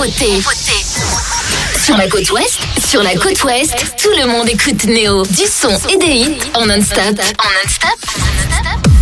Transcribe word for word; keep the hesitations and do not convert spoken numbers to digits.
Nouveauté. Sur la côte ouest, sur la côte ouest, tout le monde écoute Néo. Du son et des hits en non-stop. En non-stop.